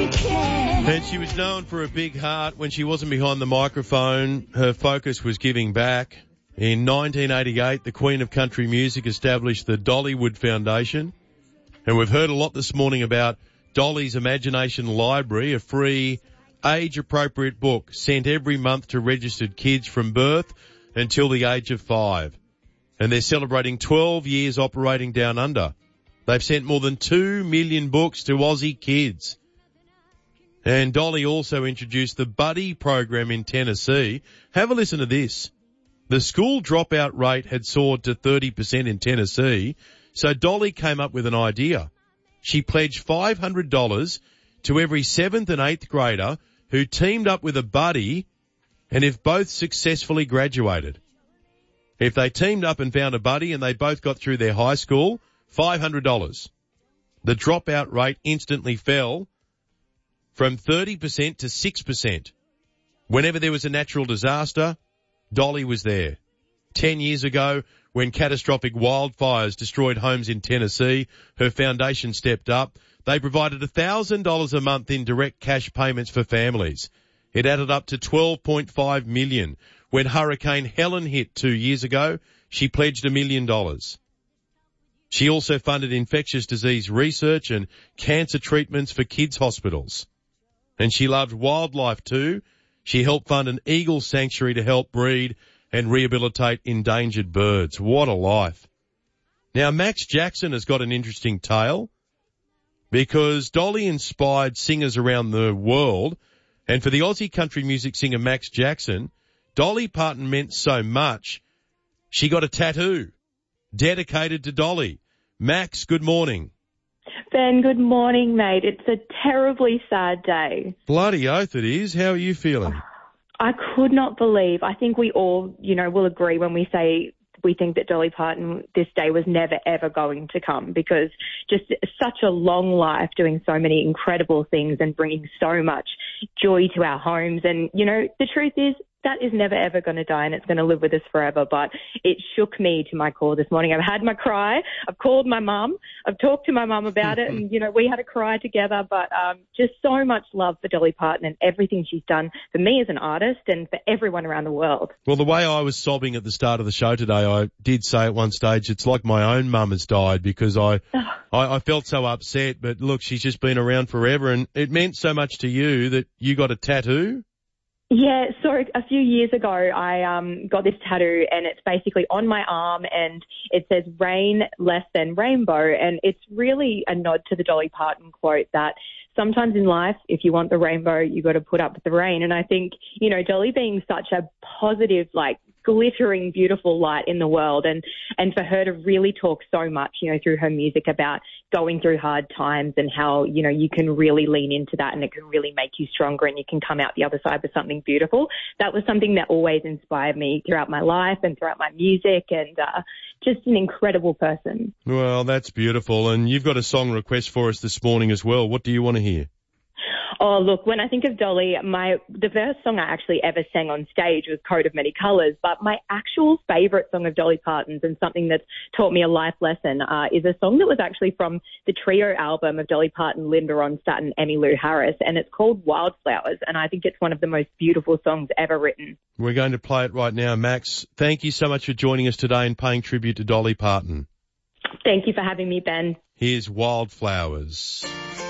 And she was known for a big heart. When she wasn't behind the microphone, her focus was giving back. In 1988, the Queen of Country Music established the Dollywood Foundation. And we've heard a lot this morning about Dolly's Imagination Library, a free, age-appropriate book sent every month to registered kids from birth until the age of 5. And they're celebrating 12 years operating down under. They've sent more than 2 million books to Aussie kids. And Dolly also introduced the Buddy program in Tennessee. Have a listen to this. The school dropout rate had soared to 30% in Tennessee, so Dolly came up with an idea. She pledged $500 to every 7th and 8th grader who teamed up with a buddy and if both successfully graduated. If they teamed up and found a buddy and they both got through their high school, $500. The dropout rate instantly fell from 30% to 6%. Whenever there was a natural disaster, Dolly was there. 10 years ago, when catastrophic wildfires destroyed homes in Tennessee, her foundation stepped up. They provided $1,000 a month in direct cash payments for families. It added up to $12.5 million. When Hurricane Helen hit 2 years ago, she pledged $1 million. She also funded infectious disease research and cancer treatments for kids' hospitals. And she loved wildlife too. She helped fund an eagle sanctuary to help breed and rehabilitate endangered birds. What a life. Now, Max Jackson has got an interesting tale because Dolly inspired singers around the world. And for the Aussie country music singer Max Jackson, Dolly Parton meant so much, she got a tattoo dedicated to Dolly. Max, good morning. Ben, good morning, mate. It's a terribly sad day. Bloody oath it is. How are you feeling? I could not believe. I think we all, will agree when we say we think that Dolly Parton, this day was never, ever going to come because just such a long life doing so many incredible things and bringing so much joy to our homes. And, the truth is, that is never, ever going to die and it's going to live with us forever. But it shook me to my core this morning. I've had my cry. I've called my mum. I've talked to my mum about it and, we had a cry together. But just so much love for Dolly Parton and everything she's done for me as an artist and for everyone around the world. Well, the way I was sobbing at the start of the show today, I did say at one stage, it's like my own mum has died because I felt so upset. But look, she's just been around forever and it meant so much to you that you got a tattoo. Yeah, so a few years ago, I got this tattoo and it's basically on my arm and it says rain less than rainbow. And it's really a nod to the Dolly Parton quote that sometimes in life, if you want the rainbow, you got to put up with the rain. And I think, Dolly being such a positive, glittering, beautiful light in the world and for her to really talk so much, through her music about going through hard times and how, you can really lean into that and it can really make you stronger and you can come out the other side with something beautiful. That was something that always inspired me throughout my life and throughout my music and just an incredible person. Well, that's beautiful. And you've got a song request for us this morning as well. What do you want to hear? Oh, look, when I think of Dolly, the first song I actually ever sang on stage was Coat of Many Colours, but my actual favourite song of Dolly Parton's and something that's taught me a life lesson is a song that was actually from the trio album of Dolly Parton, Linda Ronstadt and Emmylou Harris, and it's called Wildflowers, and I think it's one of the most beautiful songs ever written. We're going to play it right now. Max, thank you so much for joining us today and paying tribute to Dolly Parton. Thank you for having me, Ben. Here's Wildflowers.